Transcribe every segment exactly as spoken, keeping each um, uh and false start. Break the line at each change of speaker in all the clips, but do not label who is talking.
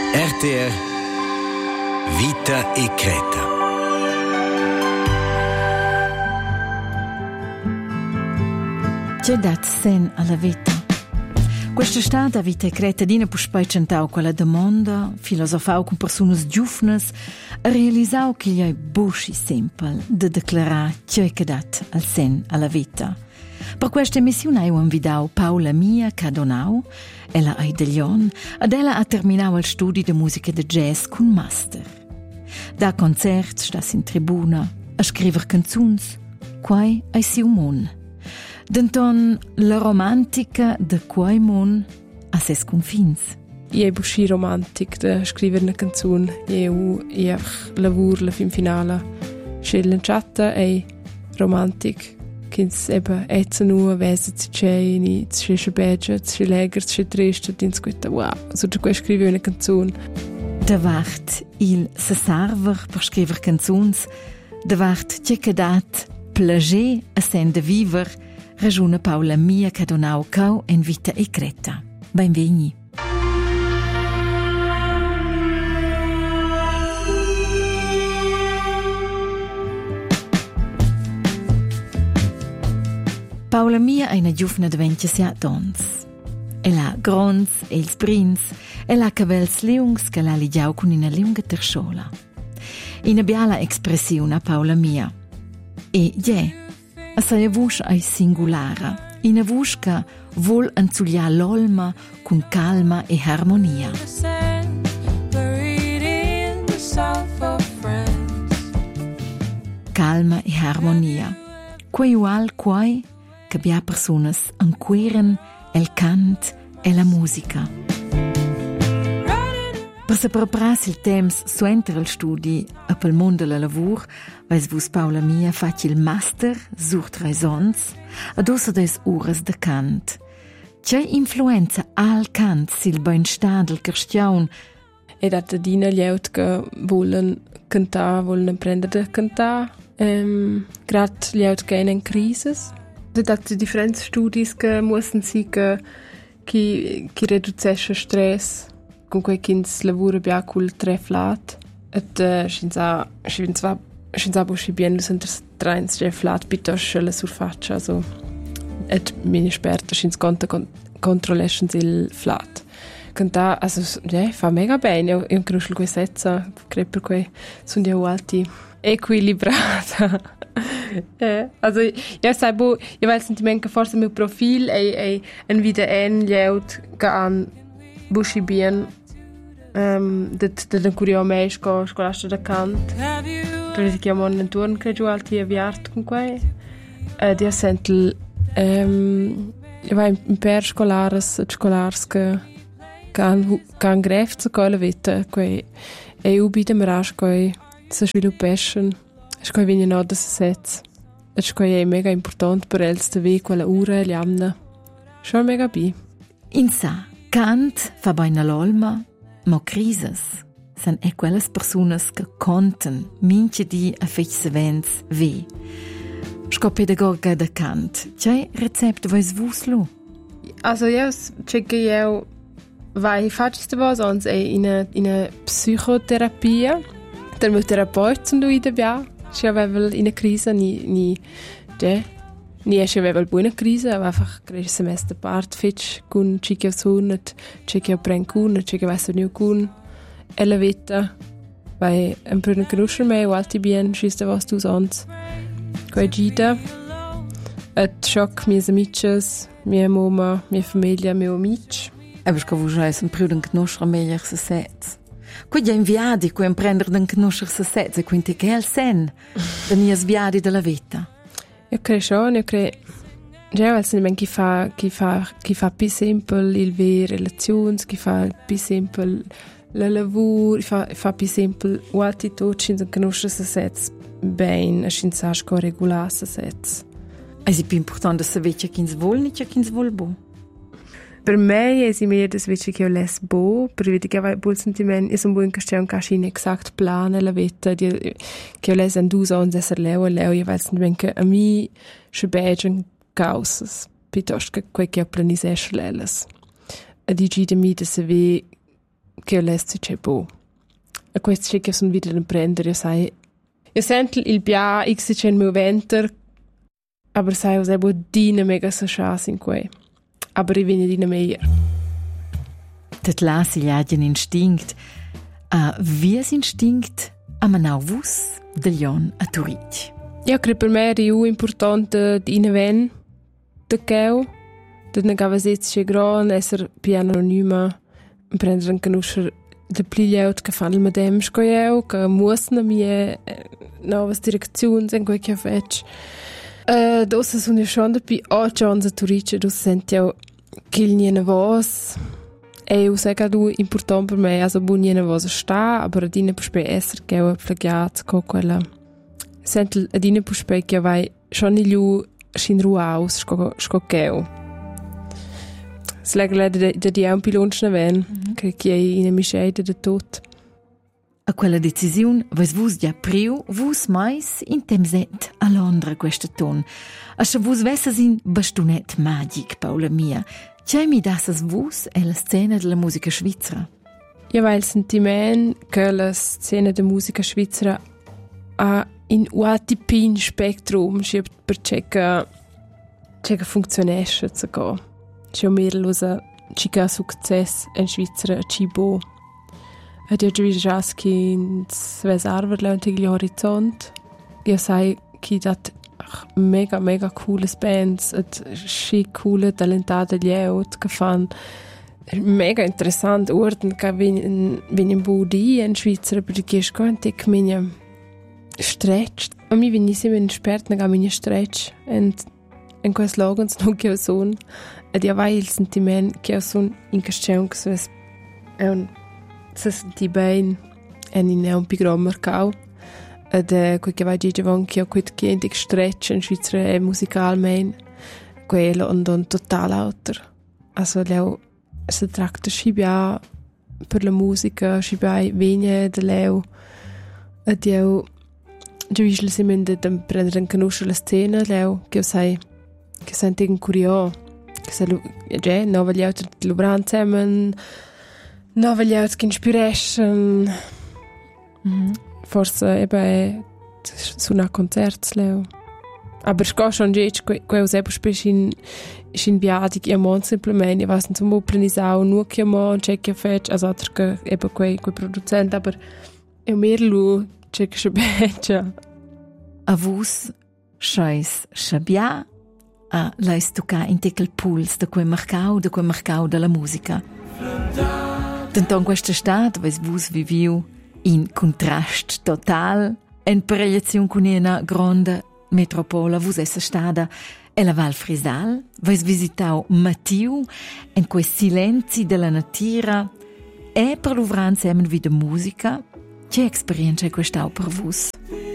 R T R Vita e Creta.
C'è dat sen alla vita. Questa stata vita e Creta dina può poi centau quella domanda, filosofau con persone giufnes, e realisau che gli è busci semple de declarare c'è che dat al sen alla vita. Per questa emissione ho invitato Paula Mia Cadonau, ella è de Lyon, ed ella ha terminato il studio di musica de jazz con master. Da concerti, sta in tribuna, a scrivere canzoni, quai è si umon. Denton la romantica de quai mon a ses confins.
Io è busci romantic de scrivere una canzone. Io io lavoro la fin finale. C'è l'enciata è romantic. Kins eben etza nu vese c'è ni c'è sbegia c'è leger c'è triste tins questa wow so tu puoi scrivere una canzone.
Davart il se server per scrivere canzoni, davart c'è che dat plager a sen de viver, ragiona Paula Mia Cadonau cau en Vita e Creta. Benveni. Paula Mia è una giovane di ventisette anni. Ella ha grons e ils brins, ella ha cabels lungs che l'ha ligiau con una lunga tersciola. Una biala espressione a Paula Mia. E, yeah, a sua voce è singolare, una voce che vuol anzugliare l'olma con calma e armonia. Calma e armonia. Quei ual quai che abbia persone anqueren el cant e la musica. Per se prepararsi il temps suenter il studi e pel mondo del lavoro, vais vus Paula Mia faci il master sur raisons ed ossa des ures de cant. C'è influenza al cant sil benstà del cristian?
E dat adina glieut che volen cantar, volen apprendere a cantar. Um, Grad glieut che in crisis. Dat differenti studi che mussten si che chi chi riducesce stress con quei kins lavora bia col treflat et scinza scinza scinza busci bien los enters trains treflat pitos la surfaccia so et mini esperta scins conta controllation il flat canta also ja fa mega bene io io credo che setza credo per quei sono di alti equilibrata. Eh, also ja sabo io vel sentiment che forse mio profil è è un vita en leut gan busci bien ehm det det curio me sco scolasta da cant per si chiamo un turn credo alti aviart con quei eh dia sentel ehm io vai in per scolares scolars che can can greft co la vita quei e ubi dem rasch quei se sviluppation sco vegna no da sets e sco è mega important per els de ve quella ura gli amna scho mega bi
in sa cant fa baina l'olma mo crises san e quelles personas che conten minche di a fech events ve sco pedagoga da cant c'è recept vois vuslo
also ja c'è che io vai faciste was ons è in a in a psicoterapia der mio terapeut zum du ida bia ich avevo in a crisi ni ni de ni ich avevo buona crisi aber einfach gerade semester part fitch con chico sonet chico prencun chico vaso new kun ella vita vai un po' conoscer me o alti bien schiste was du sonst quei gita et schock mie amiches mia mama mia famiglia mio amici
aber sco vu jais un pruden conoscer meglio se set. Qui gli inviati che imprendere di conoscere se stessi, quindi che è il sen dei sviati della vita.
Io credo, io credo, già se chi fa, chi fa, chi fa più semplice il vero relazioni, chi fa più semplice il lavoro, fa, fa più semplice o altri tutti di conoscere se stessi bene, senza regolare se stessi.
È più importante sapere chi si vuole e chi si vuole bene.
Per me è meglio das wichtig che io les bo, per vedi che vai buon sentiment, è un buon questione che in exact plan la vita di che io les en dus ans esser leo leo io vel sentiment che a mi schbegen causas, piuttosto che quel che planisce leles. A di gi de mi de se ve che io lessi c'è bo. E questo c'è che sono video da prendere, io sai, io sento il bia x c'è il mio venter, aber sai, io sai, bo dina mega sa chance in quei. Aber io viene dina meier.
Dat lassi gli agien instinct. A vies instinct a manau vus de Lion a Turit.
Io credo per me è più importante di inven de keu, de ne gavazets che gran, esser più anonima, prendere un conoscer de pliaut che fanno il medem scoieu, che muosna mie novas direczioni in quel che fetch. Uh, dosa sono schon de pi a chance Turit, du sentio che il niene vos. E io sai che è importante per me, also buon niene vos sta, aber adine puspe esser che ho plagiat co quella. Sento adine puspe che vai schon il lu shin ruaus sco sco keu. Slegle de de di un pilonchna ven, che che in mi scheide de tot.
A quella decisione vos vus già priu, vus mais in temset a Londra questa ton. A se vus vessas in bastonet magic, Paula mia. C'è mi dassas vus e la scena della musica svizzera?
Io vai il sentiment che la scena della musica svizzera ha in un tipin spettrum, c'è per c'è che c'è che funzionesce, c'è c'è mer losa c'è successo in Svizzera cibo. Ed io già già che in Sves Arver leunt gli horizont. Io sai che dat mega mega cooles bands et schick coole talentate lieut che fan mega interessant orten che vin vin in Budi in Svizzera perché sco antic minia stretch a mi venissi in spert na minia stretch and in quei slogans non che son ed io vai il sentiment che son in questione che è un se senti bene en in un pigrom mercau ed eh, quel che vai dire anche quel che è stretch in Svizzera è musicalmente quello and un total autor also leo se tratta scibia per la musica scibia viene de leo ed io giuisle si mende de prendere in conoscere la scena leo che sai che senti in curio che se lo già no voglio lo branzemen no voglio che inspiration mm. Forse eben su una concerts leo. Aber ich gehe schon jetzt, quel selber spielst in in Biadig ja mon simplement, ich weiß nicht, zum Oplenisau nur che mon check fetch, also der eben quel quel Produzent, aber io mer lu check schbecha.
A vus scheiß schabia a lais toca in tekel puls da quel mercau, da quel mercau della musica. Tanto questa stat, ves vus viviu in contrast total, en proiezione con una grande metropola, vus essa stada e la Val Frisal, vais visitau Matiu, en quei silenzi della natura, e per l'uvran semen vi de musica, che esperienza è quest'au per vus?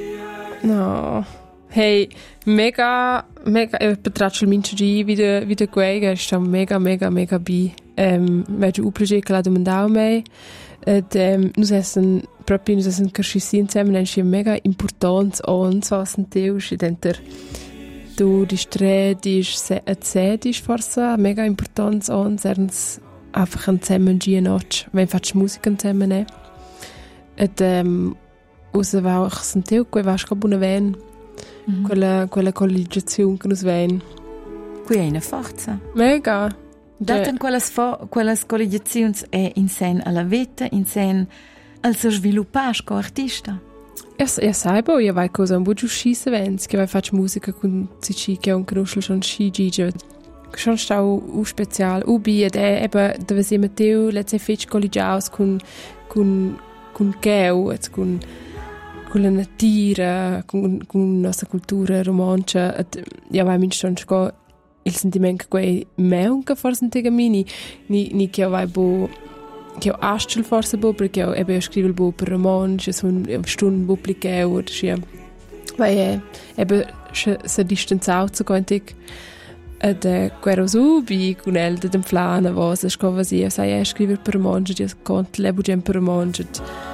No, hey, mega, mega, io betraccio il mincio di video, video quei, che sta mega, mega, mega bi. Um, vedo un progetto che la domandau mei, ed um, nus essen proprio nus essen crescissi insieme en schi mega important ons was senteu schi denter du di stredisch se et sedisch forsa mega important ons erns einfach zusammen gi noch wenn fatsch musik zusammen ne ed um, usa va auch senteu que vas co buna ven mm-hmm. quella quella collegiazione che nus ven
qui è una forza
mega.
Daten quelles fo quelles collegiazions è in sen alla vita in sen al so sviluppar co artista.
Es ja sai bo io vai cosa un bugiu schisse vens che vai faccio musica con cici che un conoscel schon schi gige schon stau u special u bi ed è eba dove si metteu let's fetch collegiaus con con con keu et con con la natura con con nostra cultura romancia et ja vai min schon sco il sentimento che me che forse non mini ni ni che vai bo che ho astel forse bo perché io ebe scrivo bo per romanzi sono stund pubblicare o sia vai ebe se distanziato so quantic ed quero subi con el de dem flana was es cova si sai scriver per romanzi di cont lebo gem per romanzi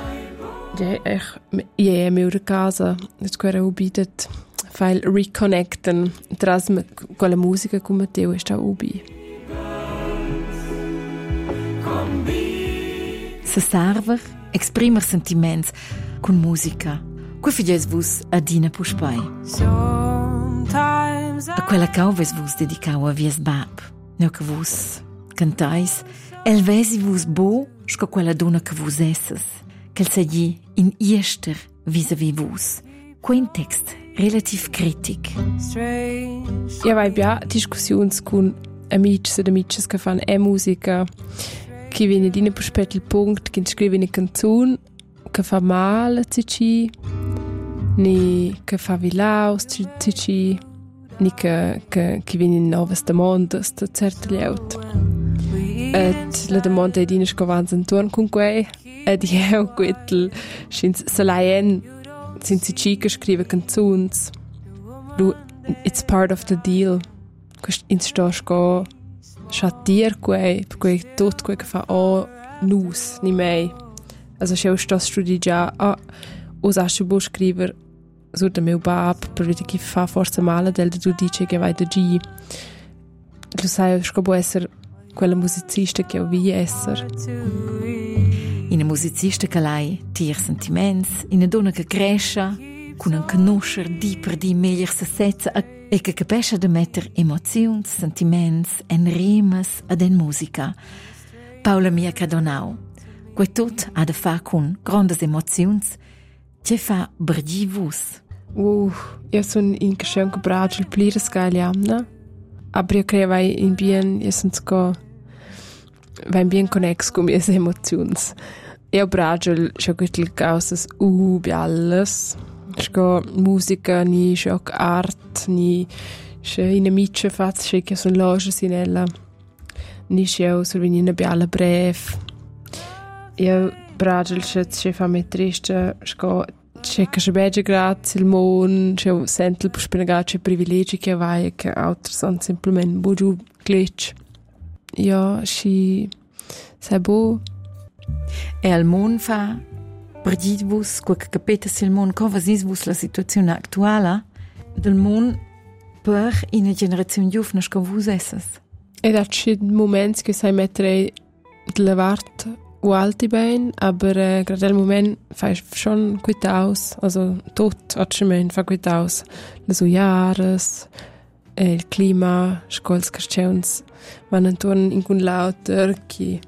ja ich je mir casa das quero ubitet file reconnecten tras con la musica come Matteo sta ubi.
Se server, exprimer sentiments con musica. Quei figlies vus a Dina Puspei. A quella cau ves vus dedicau a vies bab. Neu che vus cantais, el vesi vus bo sco quella donna che vus esses. Quel segli in iester vis-a-vis vus. Quin text relativ critic.
Ja vai bia discussions con amici ed amici che fan e musica, che viene Dina Puspei il punct che scrive una canzone che fa male cici, ni che fa vilaus cici, ni che che che viene in novas demandas da certe leut. Et la demanda è Dina scovans intorno con quei ed io quel schins salaien sind cici che scrive canzuns. Du it's part of the deal. Quest in stasco schattier quei quei tot quei che fa o nus ni mai. Also schau stas studi già a usasci bo scriver so da meu bab per vedi che fa forza male del du dice che vai da gi. Tu sai sco bo esser quella musicista che ho vi esser. Una musicista che lei tier sentiments, una donna che cresce, con un conoscer di per di meglio se setza e che capisce di mettere emozioni, sentiments en rimes ad en musica. Paula Mia Cadonau. Quei tot ha da fa con grandes emozions, che fa bergi vus. Uh, io sono in crescent gebracht il plire scaliamna, aber io credo vai in bien, io sono sco vai bien connex con mie emozions. Io bragel scho quel causas u bialles, sco musica ni scho art ni sche in amiche faz sche che son loge sinella. Ni scho so venina bialla brev. Io bragel sche sche fa me triste sco sche che sbege grazie il mon sche sentel per spiegare privilegi che vai che altri son semplicemente buju glitch. Io si sai bo e al mon fa perdi vus quel che capite sil mon come sis vus la situazione attuale del mon per in generazione giovane che vus esses. E da ci momenti che sai mettere de levart u alti bein, aber äh, gerade al moment fai schon quit aus, also tot atschmen fa quit aus. Le so jahres il clima, scols carceuns van intorno in cun lauter che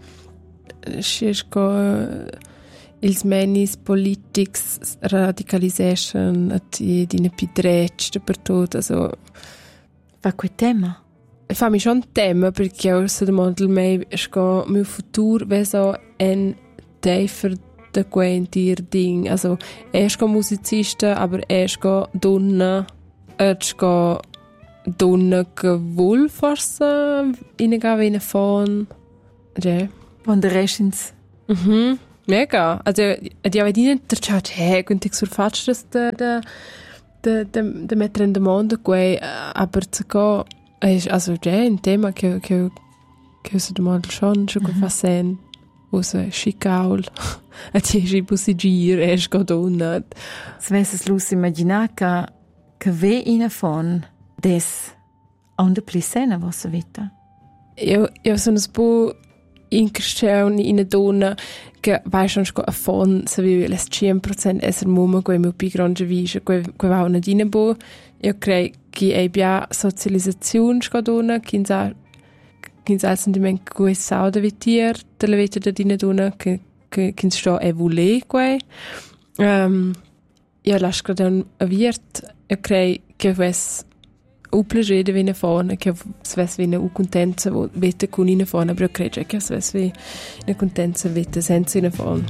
sco ils menis politics radicalization at dine pidrech per tot, also
fa quel tema.
Fa mi schon tema perché io se domando il mei sco mio futuro veso en tiefer da quentir ding, also er sco musicista, aber er sco donna, er sco donna che vuol forse inegava in fon, ja.
Von der Restins.
Mhm, mega. Also die haben ihnen der Chat hey, könnt ich so falsch das der der der der mettere in der Monde quei, aber zu go also ja ein Thema che che che so domanda schon schon che fa sen usa chicaul a ti ji busigir es go donna.
Svesses lus immaginar che che ve in fon des on de plisena vostra vita.
Io io sono spo in cresceu in una donna che vai schon sco a fon se vi les cien procent esser mumma quei mio pi grande vise quei quei va una dina bo io crei che è bia socializzazione sco donna che sa che sa sentiment quei sauda vitier della vita da dina donna che che che sto e vole quei um, io lascio grad un aviert io crei che ves u plager de vina fona che sves vina u contenza vete con ina fona però credo che sves vi una contenza vete senza ina fona.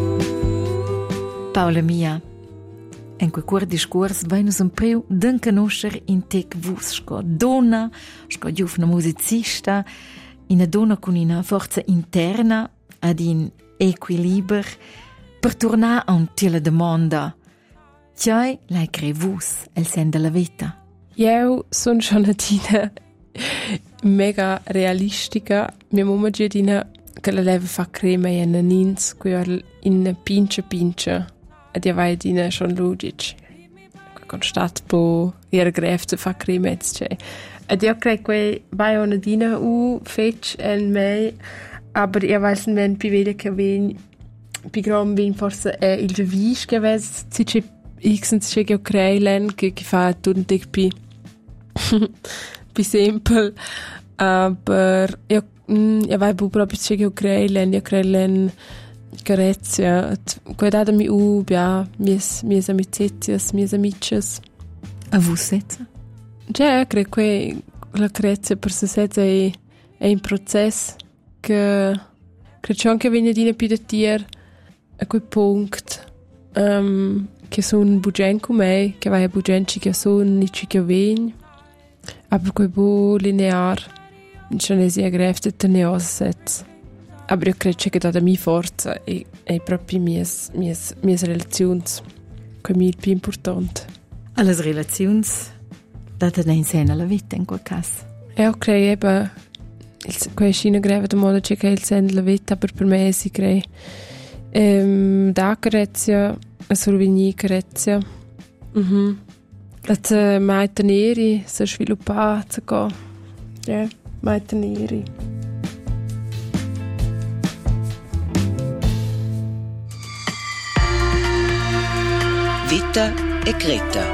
Paula Mia, en quei quer discurs venus un priu d'en conoscer in tec vus sco donna, sco giovna musicista, ina donna con ina forza interna ad in equiliber per tornar a un tila domanda. Tjai lai crei vus el sen della vita.
Io sono schon una tina mega realistica. Mia mamma dice tina che la leva fa crema e una nins quel in pincha pincha. Ed io vai tina schon logic. Con stat po era grefte fa crema et c'è. Ed io crei che vai una tina u fetch en mei, aber io weiß men pi vede che ven pi gran vin forse è il gevis che ves si c'è x c'è che crei che che fa tutto pi pi semple aber io io vai proprio c'è che crei len io crei len carezia guardate mi u ja mis mis amicizias mis amiches
a vusetza
già credo che la carezia per se stessa è è in processo che credo anche viene di più di tier a quel punto um, che sono bugen come me che vai a bugen ci che sono ni ci che ven aber quel bu linear non è sia grefte teneoset aber io credo che da mia forza e è proprio mie mie mie relazioni che mi più importante
alle relazioni date in scena la vita in quel caso
e ok eben quei scina greve da modo che il sen la vita per per me si crea ehm da carezia sorvini carezia mhm la mai teneri se sviluppata co ja mai teneri
Vita e Creta.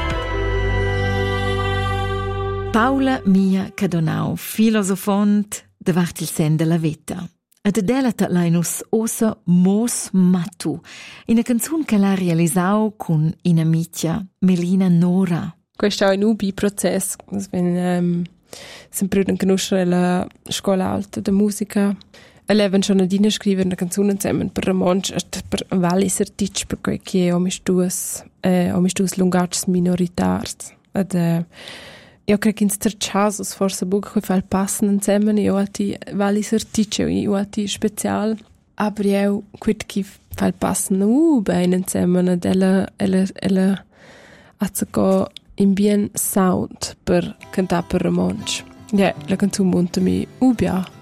Paula Mia Cadonau, filosofont davart il sen della vita. Ed delata l'ainus osa Mos Matu, in una canzone che l'ha realisau con inamicia Melina Nora.
Questo è un ubi processo, wenn ähm, sempre in conoscere la scuola alta di musica. Eleven schon adina scrivere una canzone insieme per Ramonch per vali sertic per quei che ho mistus eh ho mistus lungacs minoritars. Ed eh, io credo che in ster casos forse buco che fa il passen insieme io ati vali sertic io ati special aber io quid che fa il passen u bene insieme della ella ella azzaco in bien sound per cantare per Ramonch. Ja, la canzone monta mi ubia